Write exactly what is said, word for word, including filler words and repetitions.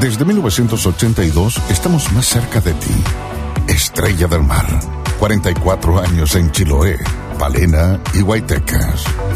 Desde mil novecientos ochenta y dos estamos más cerca de ti. Estrella del Mar. cuarenta y cuatro años en Chiloé, Palena y Guaytecas.